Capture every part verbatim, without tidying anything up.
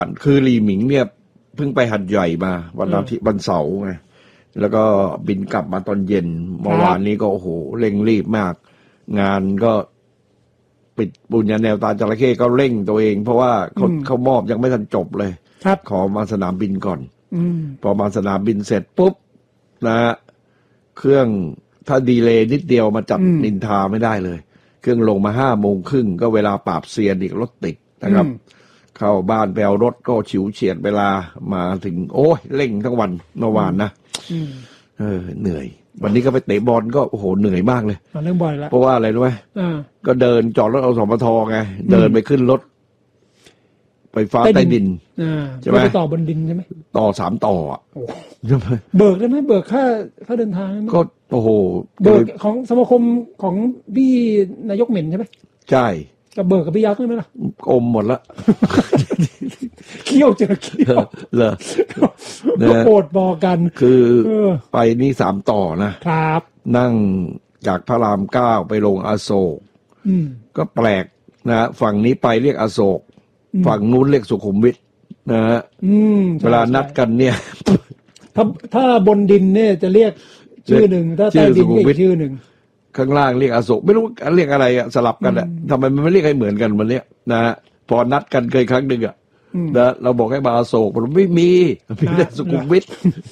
คือหลี่หมิงเนี่ยเพิ่งไปหัดใหญ่มาวันอาทิตย์วันเสาร์ไงแล้วก็บินกลับมาตอนเย็นเมื่อวานนี้ก็โอ้โหเร่งรีบมากงานก็ปิดบุญญาแนวตาจระเข้ก็เร่งตัวเองเพราะว่าเขาเขามอบยังไม่ทันจบเลยขอมาสนามบินก่อนพอมาสนามบินเสร็จปุ๊บนะเครื่องถ้าดีเลย์นิดเดียวมาจับนินทาไม่ได้เลยเครื่องลงมาห้าโมงครึ่งก็เวลาปราบเซียนอีกรถติดนะครับเข้าบ้านไปเอารถก็ฉิวเฉียดเวลามาถึงโอ้ยเร่งทั้งวันเมื่อวานนะเออเหนื่อยวันนี้ก็ไปเตะบอลก็โอ้โหเหนื่อยมากเลยเรื่องบอลแล้วเพราะว่าอะไรรู้ไหมก็เดินจอดรถเอาสมทไงเดินไปขึ้นรถไฟฟ้าใต้ดินใช่ไหมไปต่อบนดินใช่ไหมต่อสามต่ออ่ะใช่ไหมเบิกได้ไหมเบิกค่าค่าเดินทางไหมก็โอ้โหเบิกของสมาคมของพี่นายกเหม็นใช่ไหมใช่กับเบิกกับพี่ยักษ์ใช่ไหมล่ะอมหมดละเขี้ยวเจอเขี้ยวเลยโกรธบอกกันคือไปนี่สามต่อนะครับนั่งจากพระรามเก้าไปลงอโศกก็แปลกนะฝั่งนี้ไปเรียกอโศกฝั่งนู้นเรียกสุขุมวิทนะฮะเวลานัดกันเนี่ยถ้าถ้าบนดินเนี่ยจะเรียกชื่อหนึ่งถ้าใต้ดินเรียกชื่อหนึ่งข้างล่างเรียกอโศกไม่รู้เรียกอะไรอะสลับกันอะทำไมมันไม่เรียกให้เหมือนกันวันนี้นะฮะพอนัดกันเคยครั้งหนึ่งอะนะเราบอกให้มาอโศกมันไม่มีมีแต่สุขุมวิท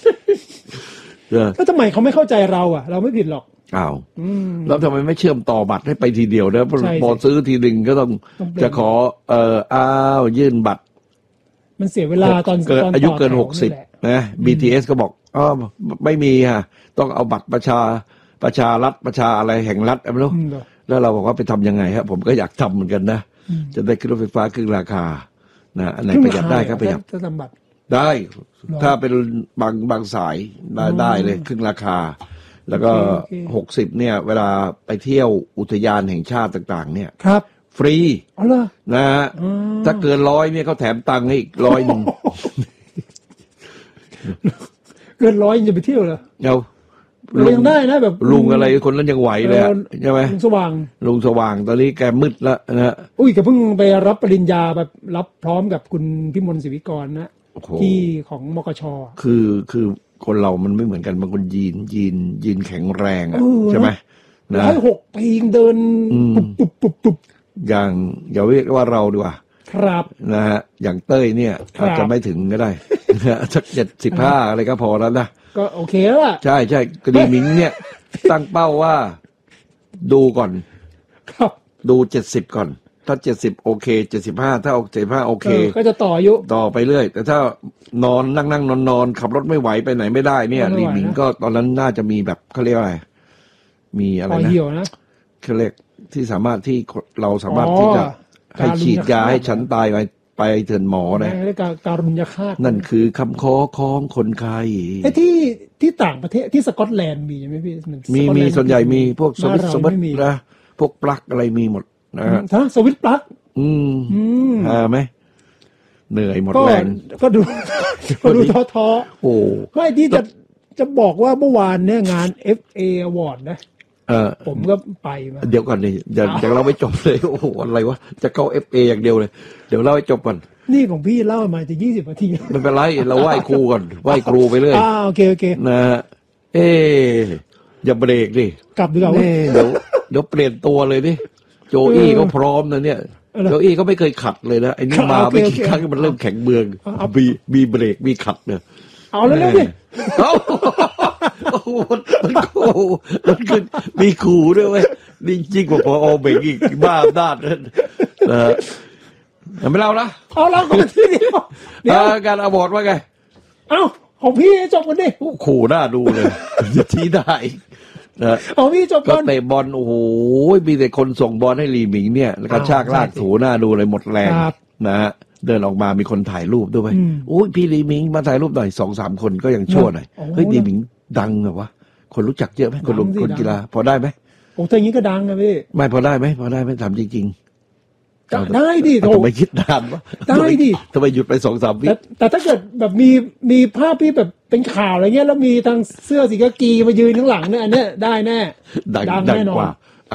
แล้วทำไมเขาไม่เข้าใจเราอะเราไม่ผิดหรอกอ้าวแล้วทำไมไม่เชื่อมต่อบัตรให้ไปทีเดียวนะพอซื้อทีหนึ่งก็ต้องจะขอเอ่ออ้าวยื่นบัตรมันเสียเวลาตอนเกินอายุเกินหกสิบนะ บี ที เอส ก็บอกอ๋อไม่มีฮะต้องเอาบัตรประชาประชารัฐประชาอะไรแห่งรัฐไม่รู้แล้วเราบอกว่าไปทำยังไงครับผมก็อยากทำเหมือนกันนะจะได้ขึ้นรถไฟฟ้าครึ่งราคานะอันไหนประหยัดได้ก็ประหยัดจะทำบัตรได้ถ้าเป็นบางบางสายได้ได้เลยครึ่งราคาแล้วก็หกสิบเนี่ยเวลาไปเที่ยวอุทยานแห่งชาติต่างๆเนี่ยครับฟรีอ๋อเหรอนะฮะถ้าเกินร้อยเนี่ยเขาแถมตังค์ให้อีกร้อยหนึ่งเกินร้อยจะไปเที่ยวเหรอเอาลุงได้นะแบบลุงอะไรคนนั้นยังไหวเลยใช่ไหมลุงสว่างลุงสว่างตอนนี้แกมืดแล้วนะฮะอุ้ยแกเพิ่งไปรับปริญญาแบบรับพร้อมกับคุณพิมลศิวิกรนะที่ของมกช. คือคือคนเรามันไม่เหมือนกันบางคนยีนยีนยีนแข็งแรงอ่ะใช่ไหมร้อยหกปีเดินปุบปุบปุบปุบอย่างอย่าเรียกว่าเราดีกว่าครับนะฮะอย่างเต้ยเนี่ยอาจจะไม่ถึงก็ได้สักเจ็ดสิบห้าอะไรก็พอแล้วนะก็โอเคแล้วล่ะใช่ใช่กรีมิงเนี่ยตั้งเป้าว่าดูก่อนครับดูเจ็ดสิบก่อนถ้าเจ็ดสิบโอเคเจ็ดสิบห้าถ้าเจ็ดสิบห้าโอเคก็จะต่ออายุต่อไปเรื่อยแต่ถ้านอนนั่งนั่งนอนนอนขับรถไม่ไหวไปไหนไม่ได้เนี่ยลีมิงก็ตอนนั้นน่าจะมีแบบเขาเรียกอะไรมีอะไรนะเขาเรียกที่สามารถที่เราสามารถที่จะให้ฉีดยาให้ฉันตายไปไปเถินหมอนะการุญยฆาตนั่นคือคำขอของคนไข้ไอ้ที่ที่ต่างประเทศที่สกอตแลนด์มีไหมพี่มีมีส่วนใหญ่มีพวกสวิตสวิตนะพวกปลั๊กอะไรมีหมดนะฮะถ้าสวิตปลั๊กอืมอ่าไหมเหนื่อยหมดแรงก็ดูก็ดูท้อท้อโอ้ไม่ที่จะจะบอกว่าเมื่อวานเนี่ยงาน เอฟ เอ Award นะเออผมก็ไปมาเดี๋ยวก่อนนี่อย่าอย่าเล่าไม่จบเลยโอ้โหอะไรวะจะเข้า เอฟ เอ อย่างเดียวเลยเดี๋ยวเล่าให้จบก่อนนี่ของพี่เล่ามาจะยี่สิบนาทีไม่เป็นไรเราไหว้ครูก่อนไหว้ครูไปเรื่อยอ่าโอเคโอเคนะเอ๊อย่าเบรกดิกลับดีกว่าเดี๋ยวเดี๋ยวเปลี่ยนตัวเลยดิโจอี้ก็พร้อมนะเนี่ยโจอี้ก็ไม่เคยขัดเลยนะไอ้นี่มาไม่กี่ครั้งมันเริ่มแข็งเมืองมีมีเบรกมีขัดเนี่ยเอาแล้วดิเอาโอ้โหมันโอ้มันขึ้นมีขู่ด้วยเว้ยนี่จริงกว่าพอเบรกอีกบ้าด้านนั่นเออไม่เล่านะเอาเล่าก่อนทีเดียวเดี๋ยวการอวอร์ดว่าไงเอ้าของพี่จบกันดิขู่หน้าดูเลยชี้ได้นะของพี่จบก็เตะบอลโอ้โหมีแต่คนส่งบอลให้ลีหมิงเนี่ยแล้วก็ชากลากถูหน้าดูเลยหมดแรงนะฮะเดินออกมามีคนถ่ายรูปด้วยโอ้ยพี่ลีหมิงมาถ่ายรูปหน่อยสองสามคนก็ยังชั่วหน่อยเฮ้ยลีหมิงดังเหรอวะคนรู้จักเยอะไหมคนคนกีฬาพอได้ไหมโอ้แต่อย่างนี้ก็ดังนะพี่ไม่พอได้ไหมพอได้ไหมทำจริงๆได้ดิทำไมคิดนานวะได้ดิทำไมหยุดไปสองสามวิแต่ถ้าเกิดแบบมีมีภาพพี่แบบเป็นข่าวอะไรเงี้ยแล้วมีทางเสื้อสีกากีมายืนข้างหลังเนี่ยอันเนี้ยได้แน่ดังแน่นอนอ้าวค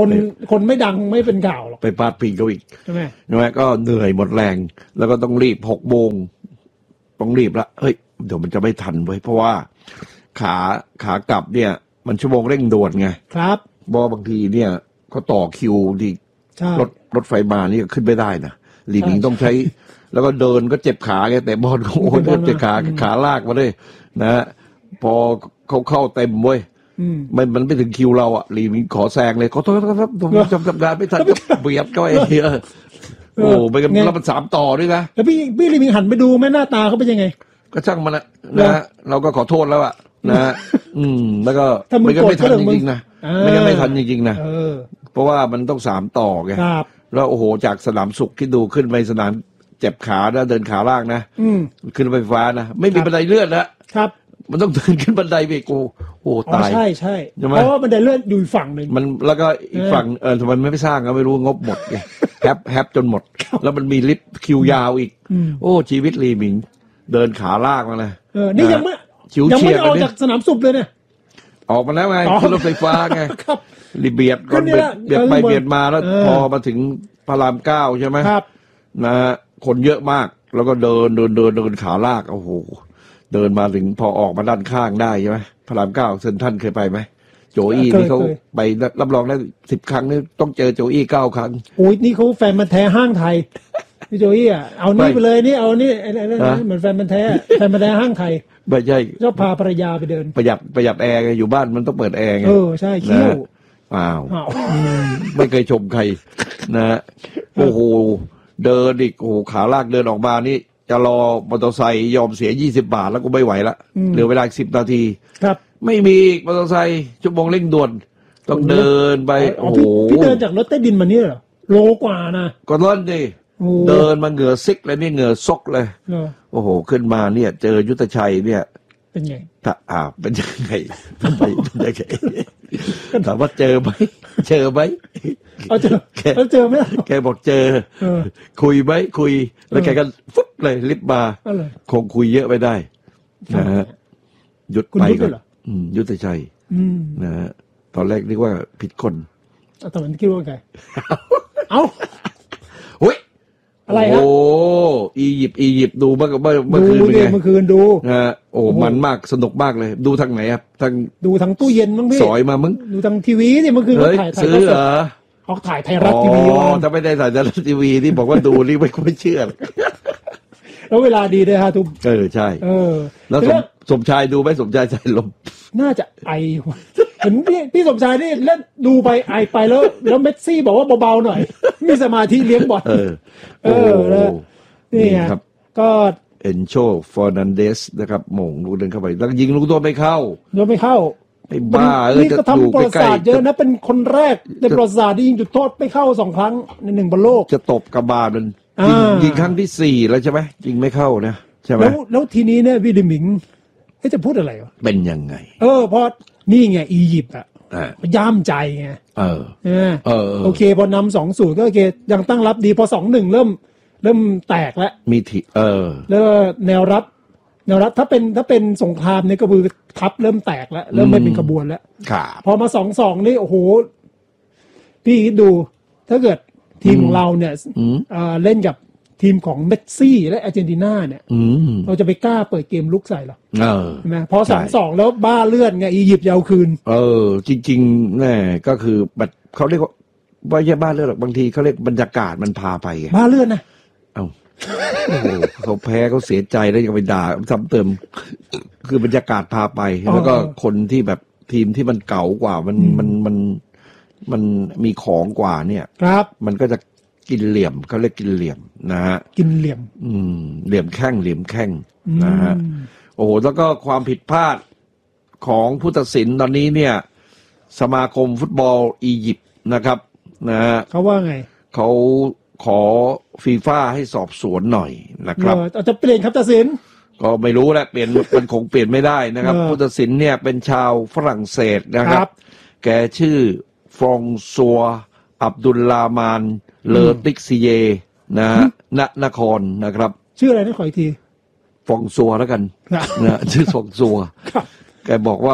คนคนไม่ดังไม่เป็นข่าวหรอกไปพาดพิงเขาอีกใช่ไหมใช่ไหมก็เหนื่อยหมดแรงแล้วก็ต้องรีบหกโมงต้องรีบละเฮ้ยเดี๋ยวมันจะไม่ทันไว้เพราะว่าขาขากลับเนี่ยมันชั่วโมงเร่งด่วนไงครับเพราะบางทีเนี่ยเขาต่อคิวที่รถรถไฟมานี่ก็ขึ้นไม่ได้นะหลีหนิงต้องใช้แล้วก็เดินก็เจ็บขาไงแต่บอลเขาโอ้ยเจ็บขาขาลากมาเลยนะพอเขาเข้าเต็มเว้ยมันมันไม่ถึงคิวเราอ่ะหลีหนิงขอแซงเลยขอโทษครับผมจำจำงานไม่ทันก็เบียดก็ไอ้เหี้ยโอ้ไปกันแล้วมันสามต่อด้วยนะแล้วพี่พี่หลีหนิงหันไปดูแม่หน้าตาเขาเป็นยังไงก็ช่างมันนะนะเราก็ขอโทษแล้วอ่ะนะอืมแล้วก็ไม่ก็ไม่ทันจริงๆนะไม่ก็ไม่ทันจริงๆนะเพราะว่ามันต้องสามต่อไงแล้วโอ้โหจากสนามสุขที่ดูขึ้นไปสนามเจ็บขาแล้วเดินขาล่างนะขึ้นไฟฟ้านะไม่มีบันไดเลื่อนนะครับมันต้องเดินขึ้นบันไดไปกูโอ้ตายใช่ใช่เพราะว่าบันไดเลื่อนอยู่ฝั่งหนึ่งมันแล้วก็อีกฝั่งเออทำไมไม่สร้างก็ไม่รู้งบหมดไงแฮปแฮปจนหมดแล้วมันมีลิฟต์คิวยาวอีกโอ้ชีวิตลีหมิงเดินขาลากมาเลยเออนี่ยังไม่ยังไม่ออกจากสนามสุขเลยเนี่ยออกมาแล้วไงขึ้นรถไฟฟ้าไงรีเบียดก่อนเบียดเบียดไปเบียดมาแล้วพอมาถึงพระรามเก้าใช่ไหมครับนะคนเยอะมากแล้วก็เดินเดินเดินเดินขาลากโอ้โหเดินมาถึงพอออกมาด้านข้างได้ใช่ไหมพระรามเก้าเซนทรัลเคยไปไหมโจอี้นี่เขาไปรับรองได้สิบครั้งนี่ต้องเจอโจอี้เก้าครั้งโอ้ยนี่เขาแฟนมันแท้ห้างไทยพี่โจอี้อ่ะเอานี่ไปเลยนี่เอานี่อะไรนะเหมือนแฟนมันแท้แฟนมันแท้ห้างไทยไม่ใช่ชอบพาภรรยาไปเดินประหยัดประหยัดแอร์อยู่บ้านมันต้องเปิดแอร์ไงเออใช่คิ้วอ้าวไม่เคยชมใครนะโอ้โหเดินอีกโอ้โหขาลากเดินออกมานี่จะรอมอเตอร์ไซค์ยอมเสียยี่สิบบาทแล้วก็ไม่ไหวละเหลือเวลาสิบนาทีครับไม่มีมอเตอร์ไซค์ชั่วโมงเร่งด่วนต้องเดินไปโอ้โหพี่เดินจากรถใต้ดินมาเนี่ยเหรอโลกว่านะก็เล่นดิเดินมาเหงื่อซิกเลยนี่เหงื่อซกเลยโอ้โหขึ้นมาเนี่ยเจอยุทธชัยเนี่ยเป็นไงถ้าอ่าเป็นยังไงทำไมเป็นยังไงถามว่าเจอไหมเจอไหมเอาเจอเอาเจอไหมแกบอกเจอคุยไหมคุยแล้วแกก็ฟุ๊บเลยลิฟต์มาคงคุยเยอะไปได้นะฮะหยุดไปก่อนยุทธชัยนะฮะตอนแรกนึกว่าผิดคนตอนนั้นคิดว่าไงเอ้าเฮ้ยอะไรครับโอ้อียิปต์อียิปต์ดูเมื่อเมื่อเมื่อคืนเป็นไงเมื่อคืนดูนะฮะโอ้มันมากสนุกมากเลยดูทางไหนครับทางดูทางตู้เย็นมั้งพี่สอยมามึงดูทางทีวีนี่เมื่อคืนเขาถ่ายซื้อเหรอเขาถ่ายไทยรัฐทีวีอ๋อถ้าไม่ได้ถ่ายไทยรัฐทีวีที่บอกว่าดูนี่ไม่ค่อยเชื่อแล้วเวลาดีด้วยฮะทุกเออใช่เออแล้วสมชายดูไหมสมชายใจลมน่าจะไอเห็นพี่พี่สมชายนี่เล่นดูไปไอไปแล้วแล้วเมสซี่บอกว่าเบาๆหน่อยมีสมาธิเลี้ยงบอลเออเออแล้วนี่ครับก็เอนโชฟอร์นันเดสนะครับหม่งลูกเดินเข้าไปแล้วยิงลูกตัวไม่เข้าแล้วไม่เข้าไอ้บ้าเออจะทำประวัติศาสตร์เยอะนะเป็นคนแรกในประวัติศาสตร์ที่ยิงจุดโทษไม่เข้าสองครั้งในหนึ่งบอลโลกจะตบกระบาลมันยิงครั้งที่สี่แล้วใช่ไหมยิงไม่เข้านะใช่ไหมแล้วแล้วทีนี้เนี่ยวิลลิมิงจะพูดอะไรวะเป็นยังไงเออพอนี่ไงอียิปต์อ่ะย่ามใจไงเออเออโอเคพอนำสองศูนย์ก็โอเคยังตั้งรับดีพอสองหนึ่งเริ่มเริ่มแตกแล้วมีทีเออแล้วแนวรับแนวรับถ้าเป็นถ้าเป็นสงครามเนี่ยก็คือทัพเริ่มแตกแล้วเริ่มไม่เป็นขบวนแล้วพอมาสองสองนี่โอ้โหพี่ดูถ้าเกิดทีมของเราเนี่ยเล่นกับทีมของเมสซี่และอาร์เจนตินาเนี่ยเราจะไปกล้าเปิดเกมลุกใส่หรอใช่ไหมพอสองสองแล้วบ้าเลื่อนไงอียิปต์ยาวคืนเออจริงๆแน่ก็คือแบบเขาเรียกว่าไม่ใช่บ้าเลื่อนหรอกบางทีเขาเรียกบรรยากาศมันพาไปบ้าเลื่อนนะเอ้าโอ้โหเขาแพ้เขาเสียใจแล้วยังไปด่าซ้ำเติมคือบรรยากาศพาไปแล้วก็คนที่แบบทีมที่มันเก่ากว่ามันมันมันมันมีของกว่าเนี่ยครับมันก็จะกินเหลี่ยมเขาเรียกกินเหลี่ยมนะฮะกินเหลี่ยมอืมเหลี่ยมแข้งเหลี่ยมแข้งนะฮะโอ้โหแล้วก็ความผิดพลาดของผู้ตัดสินตอนนี้เนี่ยสมาคมฟุตบอลอียิปต์นะครับนะฮะเขาว่าไงเขาขอฟีฟ่าให้สอบสวนหน่อยนะครับอาจจะเปลี่ยนครับตัดสินก็ไม่รู้แหละเปลี่ยนมันคงเปลี่ยนไม่ได้นะครับผู้ตัดสินเนี่ยเป็นชาวฝรั่งเศสนะครับแกชื่อฟรองซัวอับดุลลามานเลอติกซิเยนะณนครนะครับชื่ออะไรนะขออีกทีฟองซัวแล้วกันนะชื่อฟองซัวแกบอกว่า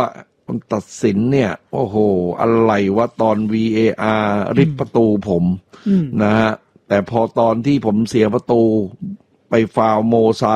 คนตัดสินเนี่ยโอ้โหอะไรวะตอน วี เอ อาร์ ริบประตูผมนะฮะแต่พอตอนที่ผมเสียประตูไปฟาวล์โมซา